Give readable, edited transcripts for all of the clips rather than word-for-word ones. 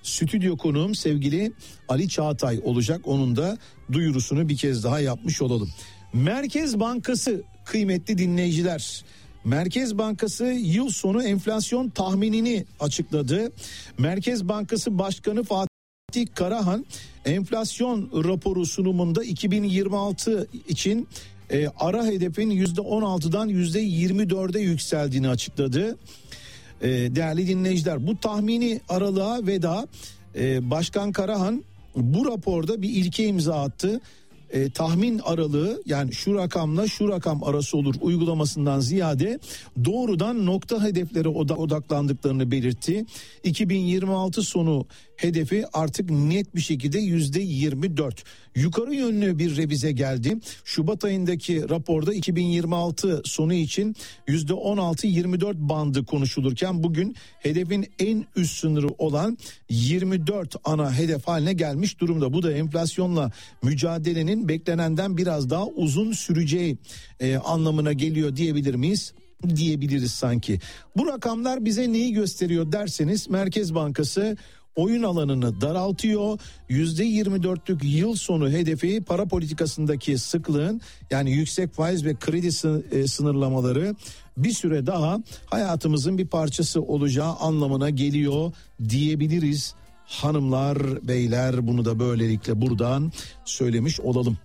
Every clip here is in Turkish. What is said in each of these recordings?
stüdyo konuğum sevgili Ali Çağatay olacak. Onun da duyurusunu bir kez daha yapmış olalım. Merkez Bankası kıymetli dinleyiciler. Merkez Bankası yıl sonu enflasyon tahminini açıkladı. Merkez Bankası Başkanı Fatih Karahan enflasyon raporu sunumunda 2026 için ara hedefin %16'dan %24'e yükseldiğini açıkladı. Değerli dinleyiciler, bu tahmini aralığa veda Başkan Karahan bu raporda bir ilke imza attı. Tahmin aralığı, yani şu rakamla şu rakam arası olur uygulamasından ziyade doğrudan nokta hedeflere odaklandıklarını belirtti. 2026 sonu hedefi artık net bir şekilde %24. Yukarı yönlü bir revize geldi. Şubat ayındaki raporda 2026 sonu için %16-24 bandı konuşulurken bugün hedefin en üst sınırı olan 24 ana hedef haline gelmiş durumda. Bu da enflasyonla mücadelenin beklenenden biraz daha uzun süreceği anlamına geliyor diyebilir miyiz? Diyebiliriz sanki. Bu rakamlar bize neyi gösteriyor derseniz, Merkez Bankası oyun alanını daraltıyor. %24'lük yıl sonu hedefi para politikasındaki sıklığın, yani yüksek faiz ve kredi sınırlamaları bir süre daha hayatımızın bir parçası olacağı anlamına geliyor diyebiliriz. Hanımlar, beyler, bunu da böylelikle buradan söylemiş olalım.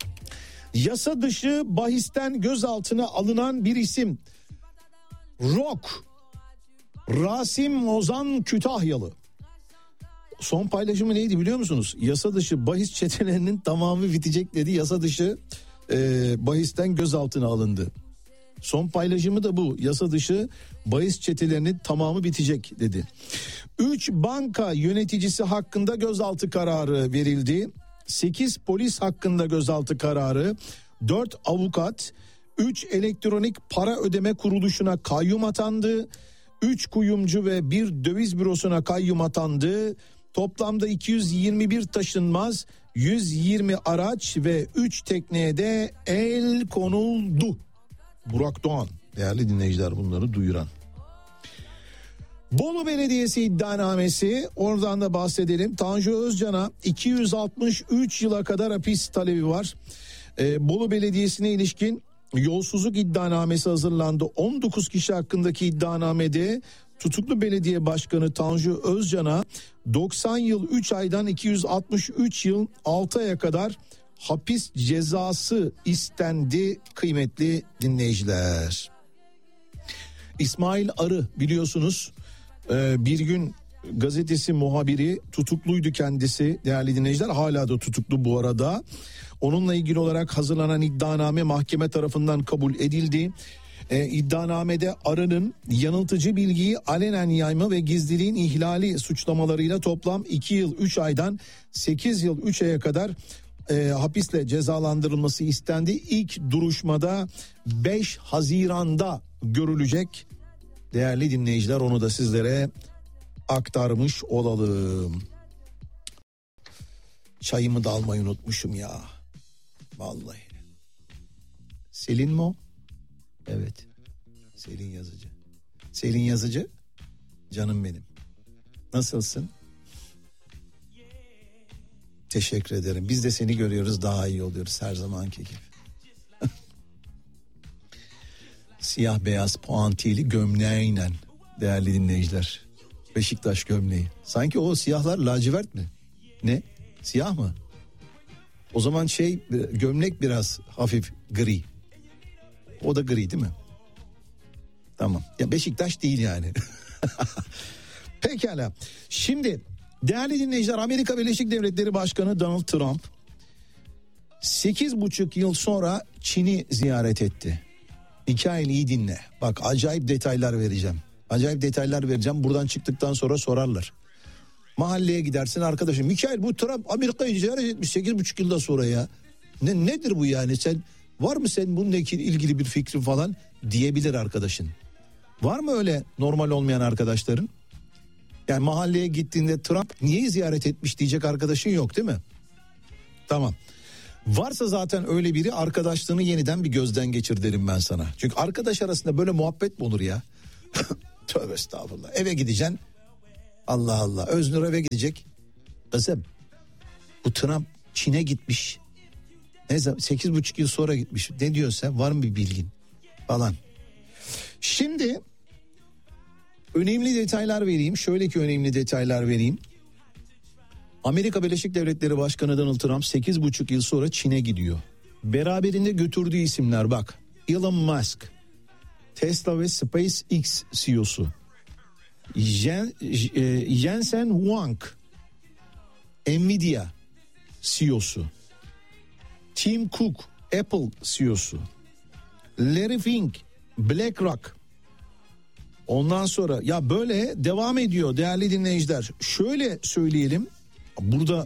Yasa dışı bahisten gözaltına alınan bir isim. Rock Rasim Ozan Kütahyalı. Son paylaşımı neydi biliyor musunuz? Yasa dışı bahis çetelerinin tamamı bitecek dedi. Yasa dışı bahisten gözaltına alındı. Son paylaşımı da bu. Yasa dışı bahis çetelerinin tamamı bitecek dedi. 3 banka yöneticisi hakkında gözaltı kararı verildi. 8 polis hakkında gözaltı kararı, 4 avukat, 3 elektronik para ödeme kuruluşuna kayyum atandı. 3 kuyumcu ve 1 döviz bürosuna kayyum atandı. Toplamda 221 taşınmaz, 120 araç ve 3 tekneye de el konuldu. Burak Doğan, değerli dinleyiciler, bunları duyuran. Bolu Belediyesi iddianamesi, oradan da bahsedelim. Tanju Özcan'a 263 yıla kadar hapis talebi var. Bolu Belediyesi'ne ilişkin yolsuzluk iddianamesi hazırlandı. 19 kişi hakkındaki iddianamede tutuklu belediye başkanı Tanju Özcan'a 90 yıl 3 aydan 263 yıl 6 aya kadar hapis cezası istendi kıymetli dinleyiciler. İsmail Arı, biliyorsunuz, Bir Gün gazetesi muhabiri, tutukluydu kendisi değerli dinleyiciler, hala da tutuklu bu arada. Onunla ilgili olarak hazırlanan iddianame mahkeme tarafından kabul edildi. İddianamede Arı'nın yanıltıcı bilgiyi alenen yayma ve gizliliğin ihlali suçlamalarıyla toplam 2 yıl 3 aydan 8 yıl 3 aya kadar hapisle cezalandırılması istendi. İlk duruşmada 5 Haziran'da görülecek. Değerli dinleyiciler, onu da sizlere aktarmış olalım. Çayımı da almayı unutmuşum ya. Vallahi. Selin mi o? Evet. Selin Yazıcı. Selin Yazıcı, canım benim. Nasılsın? Teşekkür ederim. Biz de seni görüyoruz, daha iyi oluyoruz her zamanki gibi. Siyah beyaz puantiyeli gömleğiyle değerli dinleyiciler. Beşiktaş gömleği. Sanki o siyahlar lacivert mi? Ne? Siyah mı? O zaman gömlek biraz hafif gri. O da gri değil mi? Tamam. Ya Beşiktaş değil yani. Pekala. Şimdi değerli dinleyiciler, Amerika Birleşik Devletleri Başkanı Donald Trump 8,5 yıl sonra Çin'i ziyaret etti. Mikail, iyi dinle. Bak, acayip detaylar vereceğim. Acayip detaylar vereceğim. Buradan çıktıktan sonra sorarlar. Mahalleye gidersin, arkadaşım, Mikail, bu Trump Amerika'yı ziyaret etmiş 8,5 yılda sonra ya. Nedir bu yani? Var mı senin bununla ilgili bir fikrin falan diyebilir arkadaşın. Var mı öyle normal olmayan arkadaşların? Yani mahalleye gittiğinde Trump niye ziyaret etmiş diyecek arkadaşın yok değil mi? Tamam. Varsa zaten öyle biri, arkadaşlığını yeniden bir gözden geçir derim ben sana. Çünkü arkadaş arasında böyle muhabbet mi olur ya? Tövbe estağfurullah. Eve gideceksin. Allah Allah. Öznur eve gidecek. Kızım bu Trump Çin'e gitmiş. Ne zaman? 8,5 yıl sonra gitmiş. Ne diyorsa var mı bir bilgin falan. Şimdi önemli detaylar vereyim. Şöyle ki önemli detaylar vereyim. Amerika Birleşik Devletleri Başkanı Donald Trump 8,5 yıl sonra Çin'e gidiyor. Beraberinde götürdüğü isimler bak. Elon Musk, Tesla ve SpaceX CEO'su. Jensen Huang, Nvidia CEO'su. Tim Cook, Apple CEO'su. Larry Fink, BlackRock. Ondan sonra ya böyle devam ediyor değerli dinleyiciler. Şöyle söyleyelim. Burada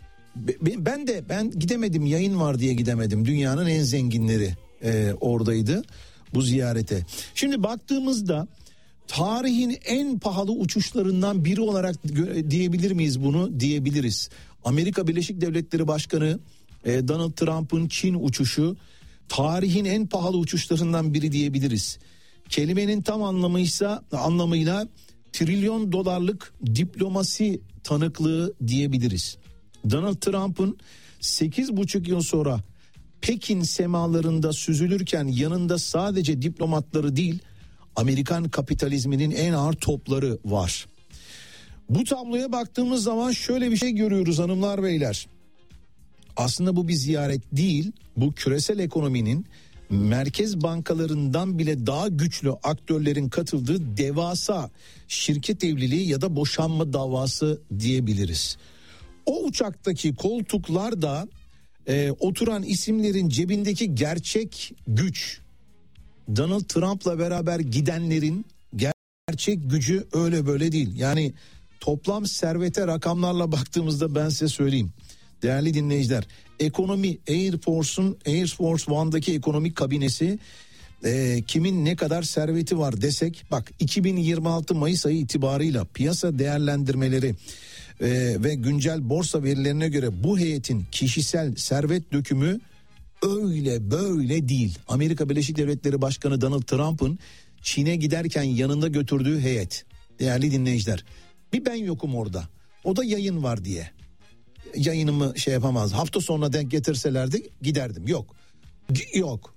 ben gidemedim, yayın var diye gidemedim. Dünyanın en zenginleri oradaydı bu ziyarete. Şimdi baktığımızda tarihin en pahalı uçuşlarından biri olarak diyebilir miyiz bunu? Diyebiliriz. Amerika Birleşik Devletleri Başkanı Donald Trump'ın Çin uçuşu tarihin en pahalı uçuşlarından biri diyebiliriz. Kelimenin tam anlamıyla trilyon dolarlık diplomasi tanıklığı diyebiliriz. Donald Trump'ın 8,5 yıl sonra Pekin semalarında süzülürken yanında sadece diplomatları değil, Amerikan kapitalizminin en ağır topları var. Bu tabloya baktığımız zaman şöyle bir şey görüyoruz hanımlar beyler. Aslında bu bir ziyaret değil, bu küresel ekonominin merkez bankalarından bile daha güçlü aktörlerin katıldığı devasa şirket evliliği ya da boşanma davası diyebiliriz. O uçaktaki koltuklar da oturan isimlerin cebindeki gerçek güç. Donald Trump'la beraber gidenlerin gerçek gücü öyle böyle değil. Yani toplam servete rakamlarla baktığımızda ben size söyleyeyim. Değerli dinleyiciler, ekonomi Air Force One'daki ekonomik kabinesi kimin ne kadar serveti var desek, bak 2026 Mayıs ayı itibarıyla piyasa değerlendirmeleri ve güncel borsa verilerine göre bu heyetin kişisel servet dökümü öyle böyle değil. Amerika Birleşik Devletleri Başkanı Donald Trump'ın Çin'e giderken yanında götürdüğü heyet, değerli dinleyiciler, bir ben yokum orada, o da yayın var diye. Yayınımı yapamaz. Hafta sonuna denk getirselerdi giderdim. Yok.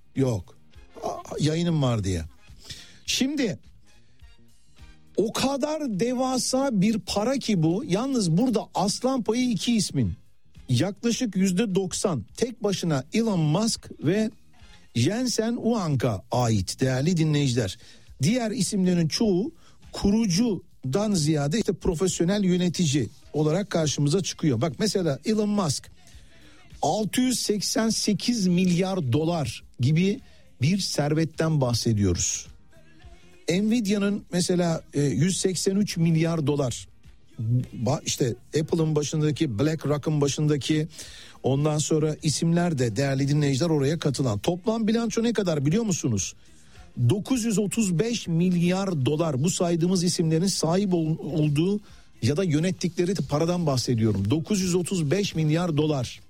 Yayınım var diye. Şimdi o kadar devasa bir para ki bu. Yalnız burada aslan payı iki ismin. Yaklaşık %90 tek başına Elon Musk ve Jensen Huang'a ait değerli dinleyiciler. Diğer isimlerin çoğu kurucudan ziyade işte profesyonel yönetici olarak karşımıza çıkıyor. Bak mesela Elon Musk 688 milyar dolar gibi bir servetten bahsediyoruz. Nvidia'nın mesela 183 milyar dolar. İşte Apple'ın başındaki, BlackRock'ın başındaki, ondan sonra isimler de değerli dinleyiciler oraya katılan. Toplam bilanço ne kadar biliyor musunuz? 935 milyar dolar. Bu saydığımız isimlerin sahip olduğu ya da yönettikleri paradan bahsediyorum. 935 milyar dolar.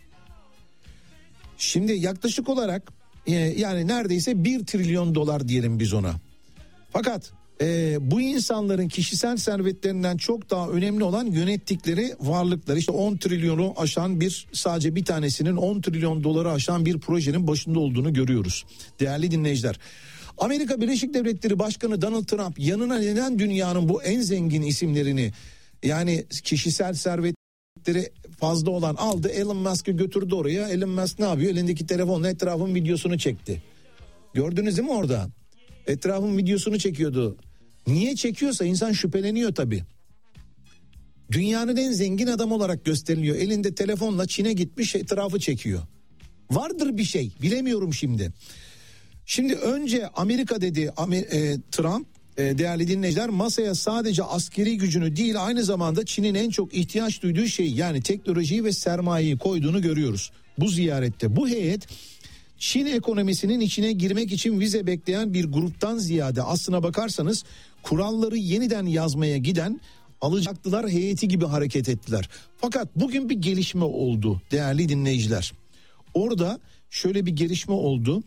Şimdi yaklaşık olarak yani neredeyse 1 trilyon dolar diyelim biz ona. Fakat bu insanların kişisel servetlerinden çok daha önemli olan yönettikleri varlıklar. İşte 10 trilyonu aşan sadece bir tanesinin 10 trilyon doları aşan bir projenin başında olduğunu görüyoruz. Değerli dinleyiciler, Amerika Birleşik Devletleri Başkanı Donald Trump yanına neden dünyanın bu en zengin isimlerini, yani kişisel servetleri fazla olan aldı, Elon Musk'ı götürdü oraya. Elon Musk ne yapıyor? Elindeki telefonla etrafın videosunu çekti. Gördünüz değil mi orada? Etrafın videosunu çekiyordu. Niye çekiyorsa insan şüpheleniyor tabii. Dünyanın en zengin adam olarak gösteriliyor. Elinde telefonla Çin'e gitmiş, etrafı çekiyor. Vardır bir şey, bilemiyorum şimdi. Şimdi önce Amerika dedi Trump, değerli dinleyiciler, masaya sadece askeri gücünü değil aynı zamanda Çin'in en çok ihtiyaç duyduğu şey, yani teknolojiyi ve sermayeyi koyduğunu görüyoruz bu ziyarette. Bu heyet Çin ekonomisinin içine girmek için vize bekleyen bir gruptan ziyade aslına bakarsanız kuralları yeniden yazmaya giden alacaklılar heyeti gibi hareket ettiler. Fakat bugün bir gelişme oldu değerli dinleyiciler. Orada şöyle bir gelişme oldu.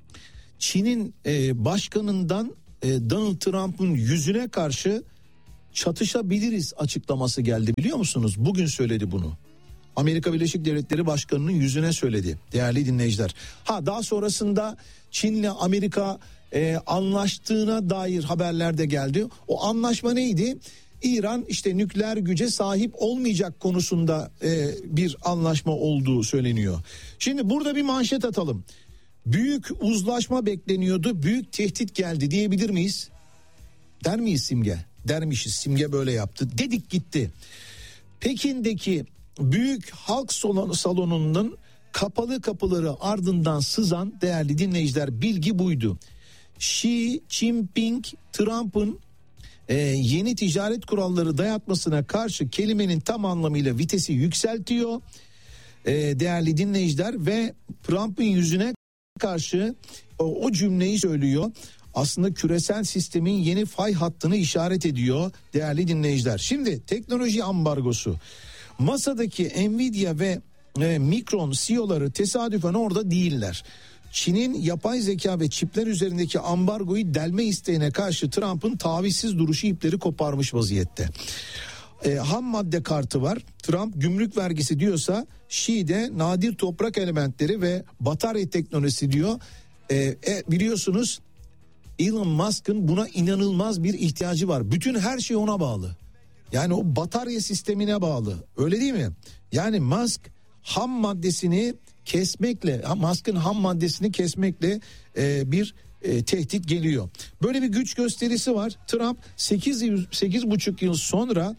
Çin'in başkanından Donald Trump'ın yüzüne karşı çatışabiliriz açıklaması geldi, biliyor musunuz? Bugün söyledi bunu. Amerika Birleşik Devletleri Başkanı'nın yüzüne söyledi değerli dinleyiciler. Daha sonrasında Çin'le Amerika anlaştığına dair haberler de geldi. O anlaşma neydi? İran işte nükleer güce sahip olmayacak konusunda bir anlaşma olduğu söyleniyor. Şimdi burada bir manşet atalım. Büyük uzlaşma bekleniyordu, büyük tehdit geldi diyebilir miyiz? Der miyiz Simge? Dermişiz, Simge böyle yaptı. Dedik gitti. Pekin'deki büyük halk salonunun kapalı kapıları ardından sızan değerli dinleyiciler bilgi buydu. Xi Jinping Trump'ın yeni ticaret kuralları dayatmasına karşı kelimenin tam anlamıyla vitesi yükseltiyor değerli dinleyiciler ve Trump'ın yüzüne karşı o cümleyi söylüyor. Aslında küresel sistemin yeni fay hattını işaret ediyor değerli dinleyiciler. Şimdi teknoloji ambargosu. Masadaki Nvidia ve Micron CEO'ları tesadüfen orada değiller. Çin'in yapay zeka ve çipler üzerindeki ambargoyu delme isteğine karşı Trump'ın tavizsiz duruşu ipleri koparmış vaziyette. Ham madde kartı var. Trump gümrük vergisi diyorsa Xi de nadir toprak elementleri ve batarya teknolojisi diyor. Biliyorsunuz Elon Musk'ın buna inanılmaz bir ihtiyacı var. Bütün her şey ona bağlı. Yani o batarya sistemine bağlı. Öyle değil mi? Yani Musk ham maddesini kesmekle, Musk'ın ham maddesini kesmekle bir tehdit geliyor. Böyle bir güç gösterisi var. Trump 8,5 yıl sonra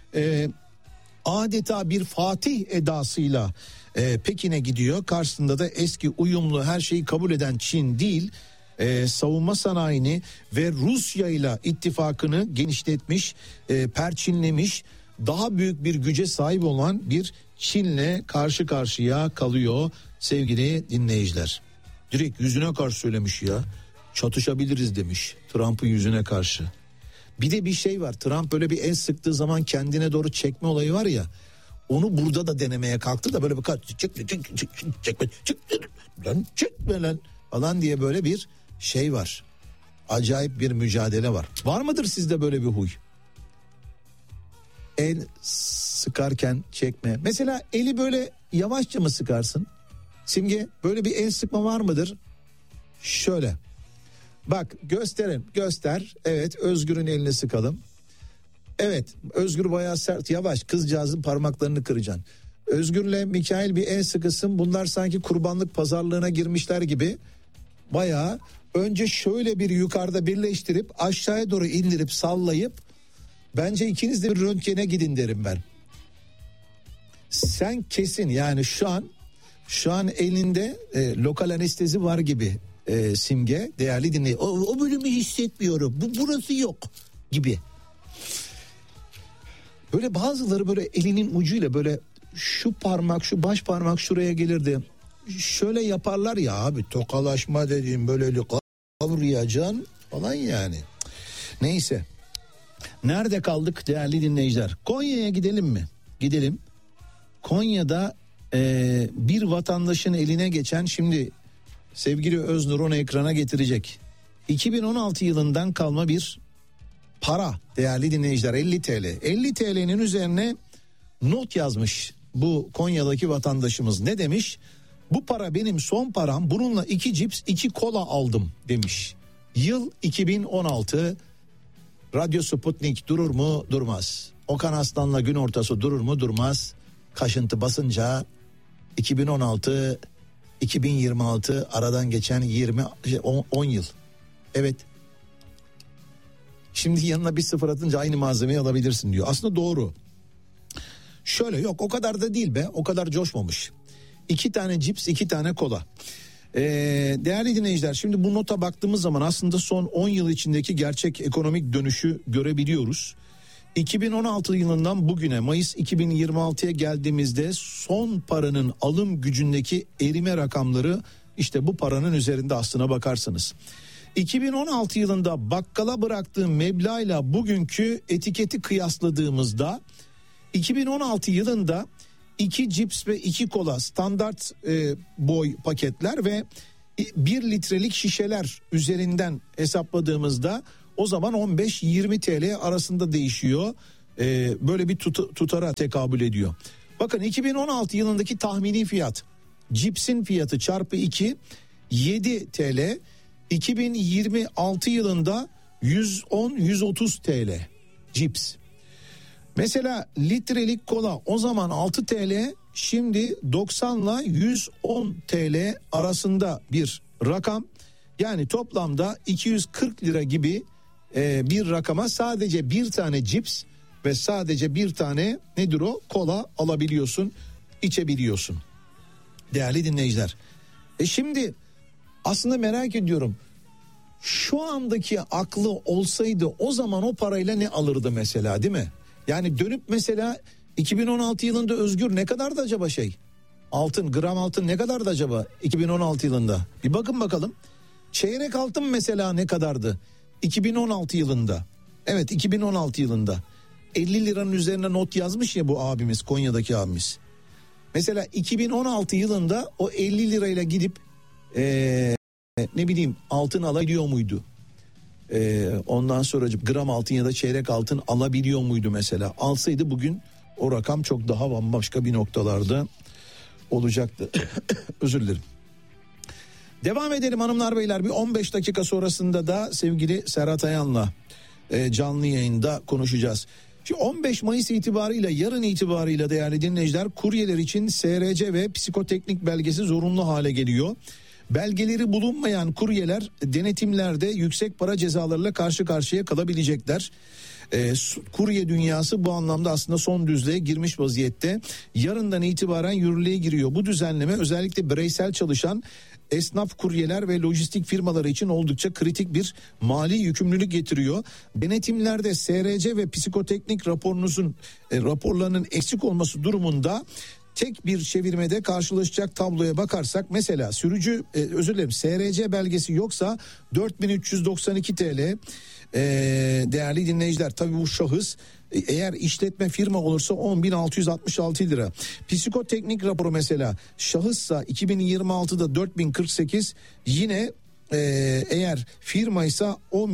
adeta bir fatih edasıyla Pekin'e gidiyor. Karşısında da eski uyumlu, her şeyi kabul eden Çin değil, savunma sanayini ve Rusya ile ittifakını genişletmiş, perçinlemiş, daha büyük bir güce sahip olan bir Çin'le karşı karşıya kalıyor sevgili dinleyiciler. Direkt yüzüne karşı söylemiş ya. Çatışabiliriz demiş Trump'ın yüzüne karşı. Bir de bir şey var, Trump böyle bir el sıktığı zaman kendine doğru çekme olayı var ya. Onu burada da denemeye kalktı da böyle bir çekme lan falan diye böyle bir şey var. Acayip bir mücadele var. Var mıdır sizde böyle bir huy? El sıkarken çekme. Mesela eli böyle yavaşça mı sıkarsın? Simge, böyle bir el sıkma var mıdır? Şöyle. Bak göster. Evet, Özgür'ün elini sıkalım. Evet, Özgür bayağı sert, yavaş, kızcağızın parmaklarını kıracaksın. Özgür'le Mikail bir el sıkısın. Bunlar sanki kurbanlık pazarlığına girmişler gibi. Bayağı önce şöyle bir yukarıda birleştirip aşağıya doğru indirip sallayıp bence ikiniz de bir röntgene gidin derim ben. Sen kesin yani şu an elinde lokal anestezi var gibi Simge, değerli dinleyici. O bölümü hissetmiyorum. Burası yok gibi. Böyle bazıları böyle elinin ucuyla böyle şu parmak, şu baş parmak şuraya gelirdi. Şöyle yaparlar ya abi, tokalaşma dediğim böyle kavrayacaksın falan yani. Neyse. Nerede kaldık değerli dinleyiciler? Konya'ya gidelim mi? Gidelim. Konya'da bir vatandaşın eline geçen, şimdi sevgili Öznur onu ekrana getirecek. 2016 yılından kalma bir para değerli dinleyiciler, 50 TL. 50 TL'nin üzerine not yazmış bu Konya'daki vatandaşımız. Ne demiş? Bu para benim son param, bununla 2 cips 2 kola aldım demiş. Yıl 2016. Radyo Sputnik durur mu? Durmaz. Okan Aslan'la Gün Ortası durur mu? Durmaz. Kaşıntı basınca 2016 2026 aradan geçen 10 yıl. Evet. Şimdi yanına bir sıfır atınca aynı malzemeyi alabilirsin diyor. Aslında doğru. Şöyle, yok o kadar da değil be, o kadar coşmamış. 2 tane cips 2 tane kola. Değerli dinleyiciler, şimdi bu nota baktığımız zaman aslında son 10 yıl içindeki gerçek ekonomik dönüşü görebiliyoruz. 2016 yılından bugüne Mayıs 2026'ya geldiğimizde son paranın alım gücündeki erime rakamları işte bu paranın üzerinde aslına bakarsanız. 2016 yılında bakkala bıraktığım meblağıyla bugünkü etiketi kıyasladığımızda 2016 yılında 2 cips ve 2 kola standart boy paketler ve 1 litrelik şişeler üzerinden hesapladığımızda O zaman 15-20 TL arasında değişiyor. Böyle bir tutara tekabül ediyor. Bakın 2016 yılındaki tahmini fiyat, cipsin fiyatı çarpı 2 7 TL. 2026 yılında 110-130 TL cips. Mesela litrelik kola o zaman 6 TL, şimdi 90 ile 110 TL arasında bir rakam. Yani toplamda 240 lira gibi bir rakama sadece bir tane cips ve sadece bir tane nedir o? Kola alabiliyorsun, içebiliyorsun. Değerli dinleyiciler. Şimdi aslında merak ediyorum. Şu andaki aklı olsaydı o zaman o parayla ne alırdı mesela, değil mi? Yani dönüp mesela 2016 yılında Özgür ne kadardı acaba altın, gram altın ne kadardı acaba 2016 yılında? Bir bakın bakalım. Çeyrek altın mesela ne kadardı 2016 yılında? Evet, 2016 yılında 50 liranın üzerine not yazmış ya bu abimiz, Konya'daki abimiz. Mesela 2016 yılında o 50 lirayla gidip ne bileyim altın alabiliyor muydu? Ondan sonra gram altın ya da çeyrek altın alabiliyor muydu mesela? Alsaydı bugün o rakam çok daha bambaşka bir noktalarda olacaktı. Özür dilerim. Devam edelim hanımlar beyler. Bir 15 dakika sonrasında da sevgili Serhat Ayan'la canlı yayında konuşacağız. Şimdi 15 Mayıs itibarıyla, yarın itibarıyla değerli dinleyiciler, kuryeler için SRC ve psikoteknik belgesi zorunlu hale geliyor. Belgeleri bulunmayan kuryeler denetimlerde yüksek para cezalarıyla karşı karşıya kalabilecekler. Kurye dünyası bu anlamda aslında son düzlüğe girmiş vaziyette. Yarından itibaren yürürlüğe giriyor. Bu düzenleme özellikle bireysel çalışan esnaf kuryeler ve lojistik firmaları için oldukça kritik bir mali yükümlülük getiriyor. Denetimlerde SRC ve psikoteknik raporlarının eksik olması durumunda tek bir çevirmede karşılaşacak tabloya bakarsak, mesela SRC belgesi yoksa 4392 TL. Değerli dinleyiciler, tabii bu şahıs, eğer işletme firma olursa 10.666 lira. Psikoteknik raporu mesela şahıssa 2026'da 4048, yine eğer firmaysa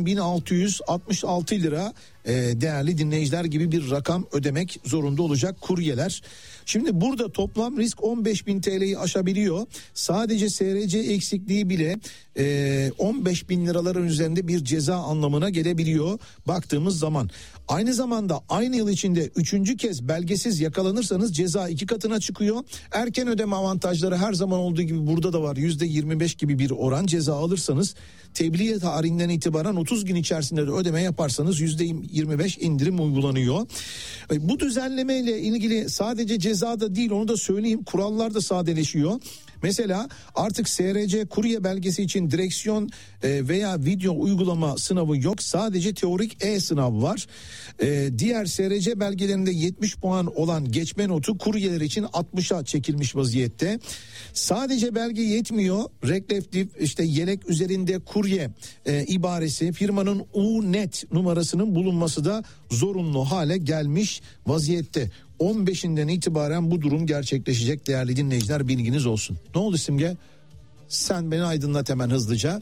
10.666 lira değerli dinleyiciler gibi bir rakam ödemek zorunda olacak kuryeler. Şimdi burada toplam risk 15.000 TL'yi aşabiliyor. Sadece SRC eksikliği bile 15.000 liraların üzerinde bir ceza anlamına gelebiliyor baktığımız zaman. Aynı zamanda aynı yıl içinde 3. kez belgesiz yakalanırsanız ceza 2 katına çıkıyor. Erken ödeme avantajları her zaman olduğu gibi burada da var. %25 gibi bir oran ceza alırsanız, tebliğ tarihinden itibaren 30 gün içerisinde de ödeme yaparsanız %25 indirim uygulanıyor. Bu düzenlemeyle ilgili sadece cezada değil, onu da söyleyeyim, kurallar da sadeleşiyor. Mesela artık SRC kurye belgesi için direksiyon veya video uygulama sınavı yok. Sadece teorik sınav var. Diğer SRC belgelerinde 70 puan olan geçme notu kuryeler için 60'a çekilmiş vaziyette. Sadece belge yetmiyor. Reflektif yelek üzerinde kurye ibaresi, firmanın U-Net numarasının bulunması da zorunlu hale gelmiş vaziyette. 15'inden itibaren bu durum gerçekleşecek değerli dinleyiciler, bilginiz olsun. Ne oldu Simge? Sen beni aydınlat hemen hızlıca.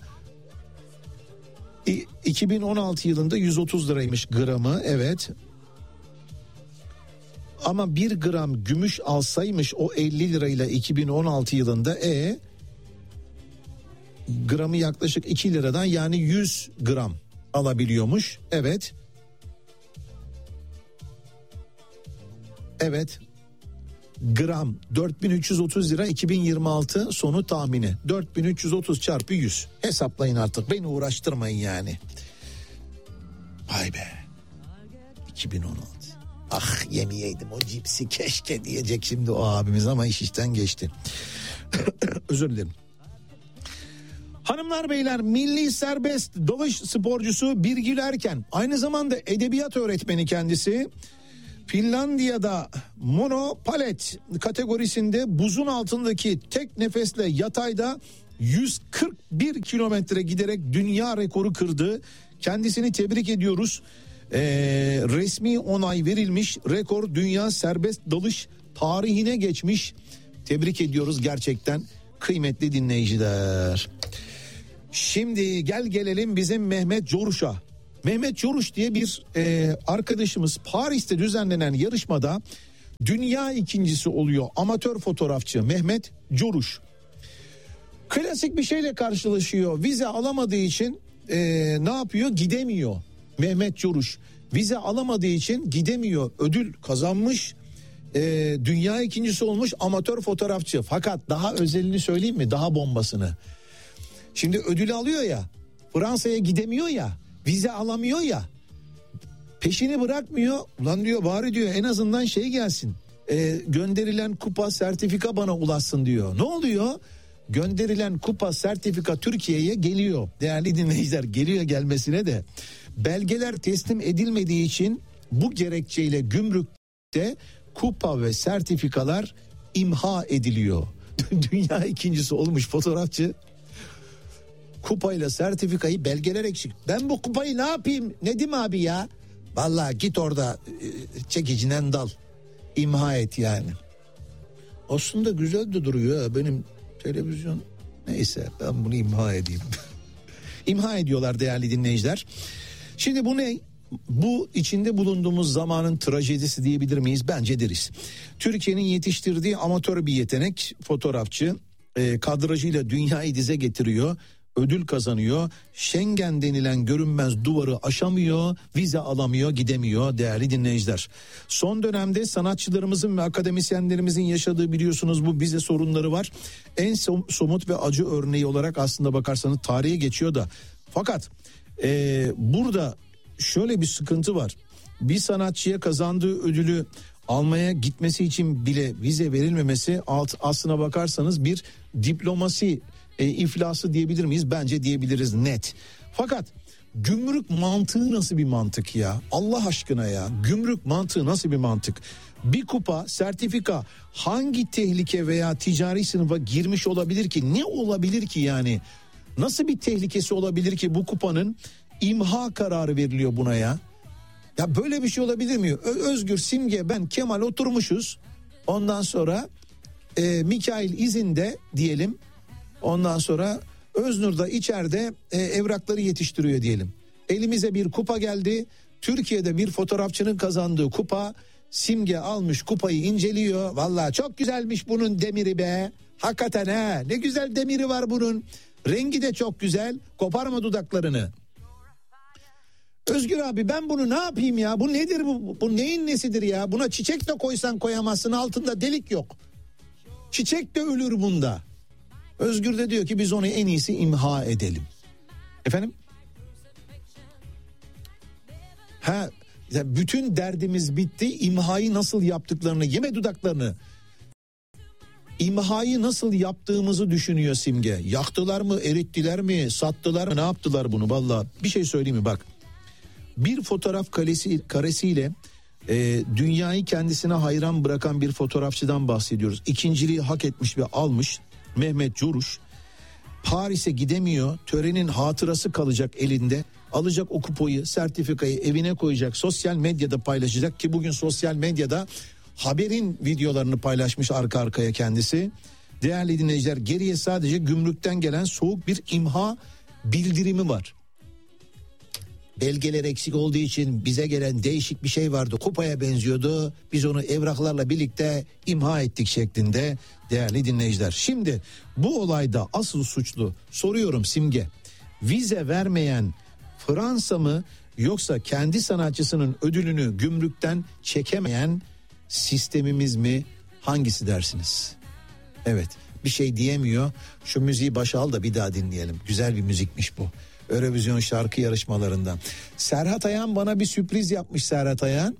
2016 yılında 130 liraymış gramı, evet. Ama 1 gram gümüş alsaymış o 50 lirayla 2016 yılında gramı yaklaşık 2 liradan, yani 100 gram alabiliyormuş. Evet. Evet, gram 4330 lira 2026 sonu tahmini. 4330 çarpı 100 hesaplayın artık, beni uğraştırmayın yani. Vay be, 2016. Ah, yemeyeydim o cipsi keşke diyecek şimdi o abimiz, ama iş işten geçti. Özür dilerim. Hanımlar beyler, milli serbest dalış sporcusu Birgül Erken, aynı zamanda edebiyat öğretmeni kendisi. Finlandiya'da monopalet kategorisinde buzun altındaki tek nefesle yatayda 141 kilometre giderek dünya rekoru kırdı. Kendisini tebrik ediyoruz. Resmi onay verilmiş, rekor dünya serbest dalış tarihine geçmiş. Tebrik ediyoruz gerçekten kıymetli dinleyiciler. Şimdi gelelim bizim Mehmet Coruş'a. Mehmet Coruş diye bir arkadaşımız Paris'te düzenlenen yarışmada dünya ikincisi oluyor. Amatör fotoğrafçı Mehmet Coruş. Klasik bir şeyle karşılaşıyor. Vize alamadığı için ne yapıyor? Gidemiyor. Mehmet Coruş vize alamadığı için gidemiyor. Ödül kazanmış. Dünya ikincisi olmuş amatör fotoğrafçı. Fakat daha özelini söyleyeyim mi? Daha bombasını. Şimdi ödülü alıyor ya. Fransa'ya gidemiyor ya. Vize alamıyor ya. Peşini bırakmıyor. Ulan diyor bari diyor en azından şey gelsin. Gönderilen kupa sertifika bana ulaşsın diyor. Ne oluyor? Gönderilen kupa sertifika Türkiye'ye geliyor. Değerli dinleyiciler, geliyor gelmesine de belgeler teslim edilmediği için bu gerekçeyle gümrükte kupa ve sertifikalar imha ediliyor. Dünya ikincisi olmuş fotoğrafçı kupayla sertifikayı, belgeler eksik. Ben bu kupayı ne yapayım? Nedim abi ya? Vallahi git orada çekiciden dal. İmha et yani. Aslında güzel de duruyor benim televizyon. Neyse ben bunu imha edeyim. İmha ediyorlar değerli dinleyiciler. Şimdi bu ne? Bu içinde bulunduğumuz zamanın trajedisi diyebilir miyiz? Bence deriz. Türkiye'nin yetiştirdiği amatör bir yetenek fotoğrafçı kadrajıyla dünyayı dize getiriyor. Ödül kazanıyor. Schengen denilen görünmez duvarı aşamıyor, vize alamıyor, gidemiyor değerli dinleyiciler. Son dönemde sanatçılarımızın ve akademisyenlerimizin yaşadığı biliyorsunuz bu vize sorunları var. En somut ve acı örneği olarak aslında bakarsanız tarihe geçiyor da. Fakat burada şöyle bir sıkıntı var. Bir sanatçıya kazandığı ödülü almaya gitmesi için bile vize verilmemesi aslına bakarsanız bir diplomasi iflası diyebilir miyiz? Bence diyebiliriz net. Fakat gümrük mantığı nasıl bir mantık ya? Allah aşkına ya, gümrük mantığı nasıl bir mantık? Bir kupa, sertifika hangi tehlike veya ticari sınıfa girmiş olabilir ki? Ne olabilir ki yani? Nasıl bir tehlikesi olabilir ki bu kupanın imha kararı veriliyor buna ya? Ya böyle bir şey olabilir mi? Özgür, Simge, ben, Kemal oturmuşuz. Ondan sonra Mikail izinde diyelim. Ondan sonra Öznur da içeride evrakları yetiştiriyor diyelim. Elimize bir kupa geldi. Türkiye'de bir fotoğrafçının kazandığı kupa. Simge almış kupayı inceliyor. Vallahi çok güzelmiş bunun demiri be. Hakikaten ha, ne güzel demiri var bunun. Rengi de çok güzel. Koparma dudaklarını. Özgür abi ben bunu ne yapayım ya? Bu nedir bu? Bu neyin nesidir ya? Buna çiçek de koysan koyamazsın, altında delik yok. Çiçek de ölür bunda. Özgür de diyor ki biz onu en iyisi imha edelim. Efendim? Ha, bütün derdimiz bitti. İmhayı nasıl yaptıklarını, yeme dudaklarını. İmhayı nasıl yaptığımızı düşünüyor Simge. Yaktılar mı, erittiler mi, sattılar mı, ne yaptılar bunu? Vallahi bir şey söyleyeyim mi bak. Bir fotoğraf karesiyle dünyayı kendisine hayran bırakan bir fotoğrafçıdan bahsediyoruz. İkinciliği hak etmiş ve almış Mehmet Coruş. Paris'e gidemiyor, törenin hatırası kalacak elinde. Alacak o kupayı, sertifikayı evine koyacak, sosyal medyada paylaşacak ki bugün sosyal medyada haberin videolarını paylaşmış arka arkaya kendisi. Değerli dinleyiciler, geriye sadece gümrükten gelen soğuk bir imha bildirimi var. Belgeler eksik olduğu için bize gelen değişik bir şey vardı. Kupaya benziyordu. Biz onu evraklarla birlikte imha ettik şeklinde değerli dinleyiciler. Şimdi bu olayda asıl suçlu, soruyorum Simge, vize vermeyen Fransa mı yoksa kendi sanatçısının ödülünü gümrükten çekemeyen sistemimiz mi, hangisi dersiniz? Evet, bir şey diyemiyor. Şu müziği başa al da bir daha dinleyelim. Güzel bir müzikmiş bu. Eurovision şarkı yarışmalarından. Serhat Ayan bana bir sürpriz yapmış. Serhat Ayan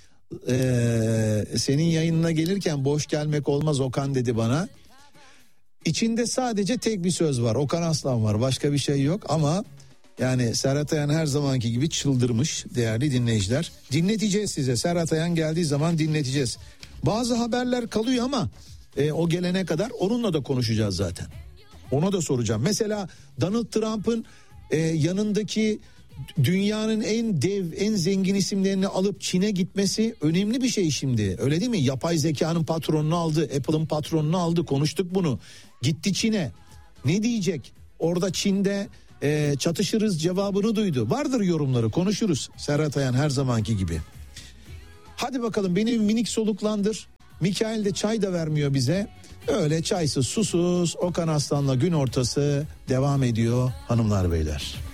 senin yayınına gelirken boş gelmek olmaz Okan dedi bana. İçinde sadece tek bir söz var, Okan Aslan var, başka bir şey yok ama yani Serhat Ayan her zamanki gibi çıldırmış değerli dinleyiciler. Dinleteceğiz size, Serhat Ayan geldiği zaman dinleteceğiz. Bazı haberler kalıyor ama o gelene kadar onunla da konuşacağız zaten. Ona da soracağım. Mesela Donald Trump'ın yanındaki dünyanın en dev, en zengin isimlerini alıp Çin'e gitmesi önemli bir şey şimdi. Öyle değil mi? Yapay zekanın patronunu aldı, Apple'ın patronunu aldı. Konuştuk bunu. Gitti Çin'e. Ne diyecek? Orada Çin'de çatışırız cevabını duydu. Vardır yorumları, konuşuruz. Serhat Ayan her zamanki gibi. Hadi bakalım, beni minik soluklandır. Mikail de çay da vermiyor bize. Öyle çaysız susuz Okan Aslan'la gün ortası devam ediyor hanımlar beyler.